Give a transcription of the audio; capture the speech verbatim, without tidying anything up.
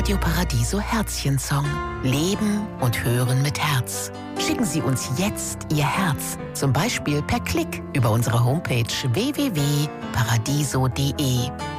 Radio Paradiso Herzchen-Song. Leben und hören mit Herz. Schicken Sie uns jetzt Ihr Herz, zum Beispiel per Klick über unsere Homepage w w w punkt paradiso punkt d e.